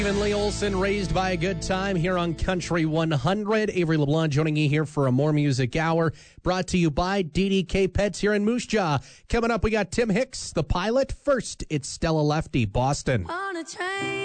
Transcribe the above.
Stephen Lee Olson, Raised by a Good Time here on Country 100. Avery LeBlanc joining you here for a More Music Hour, brought to you by DDK Pets here in Moose Jaw. Coming up, we got Tim Hicks, the pilot. First, it's Stella Lefty, Boston. On a train.